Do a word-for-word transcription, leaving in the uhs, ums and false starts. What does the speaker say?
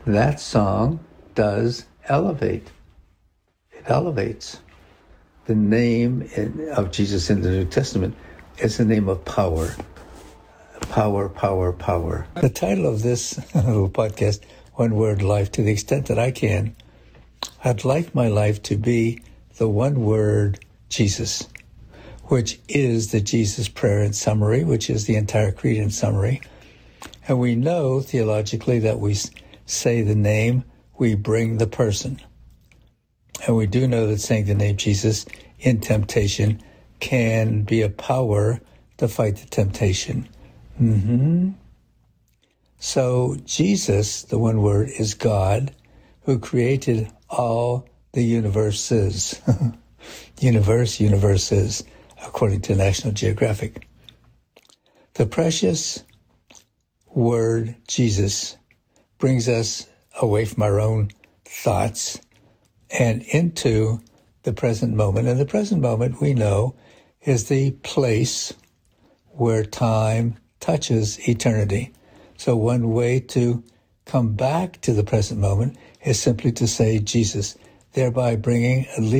that song does elevate. It elevates. The name in, of Jesus in the New Testament is the name of power. Power, power, power. The title of this little podcast, One Word Life, to the extent that I can, I'd like my life to be the one word Jesus, which is the Jesus prayer in summary, which is the entire creed in summary. And we know theologically that we say the name, we bring the person. And we do know that saying the name Jesus in temptation can be a power to fight the temptation. Mm-hmm. So Jesus, the one word, is God who created all the universes. Universe, universes, according to National Geographic. The precious word Jesus brings us away from our own thoughts and into the present moment. And the present moment, we know, is the place where time touches eternity. So one way to come back to the present moment is simply to say Jesus, thereby bringing at least